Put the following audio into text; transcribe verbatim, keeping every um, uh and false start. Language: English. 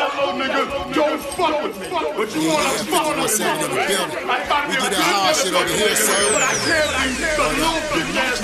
Buffalo niggas don't fuck with me. But you wanna fuck with me, right? We do that hard shit over here, sir. But I can't be the little bitch ass